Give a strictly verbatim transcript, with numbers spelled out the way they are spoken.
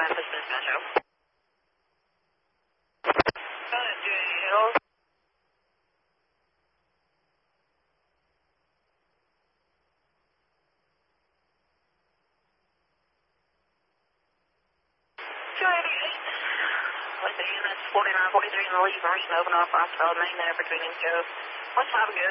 Memphis Dispatch. Uh, two eighty-eight. Let's see, that's forty-nine forty-three in the lead, Marine, open off, off, main there between these two. What's time good?